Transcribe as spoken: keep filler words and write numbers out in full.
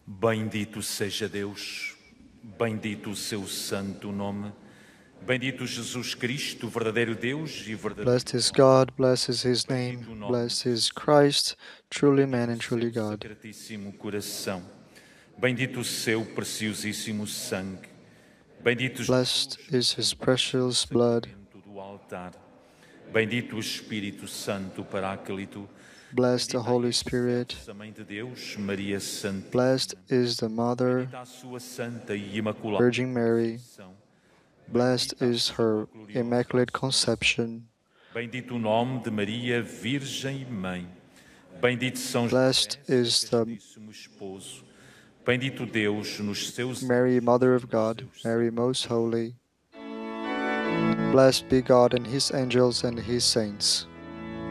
Bendito seja Deus, bendito o seu santo nome, bendito Jesus Cristo, verdadeiro Deus e verdadeiro Blessed is God, blessed is His name, blessed is Christ, truly man and truly God. Sacratíssimo coração, bendito o seu preciosíssimo sangue, bendito Blessed is His precious blood, do altar, bendito o Espírito Santo Paráclito, blessed the Holy Spirit, a Mãe de Deus, Maria Santíssima, blessed is the Mother, a sua santa e imaculada Virgin Mary, blessed is her Immaculate Conception, bendito o nome de Maria, Virgem e Mãe, bendito São blessed is the Santíssimo Esposo, bendito Deus nos seus Mary, Mother of God, Mary most holy. Blessed be God and His angels and His saints.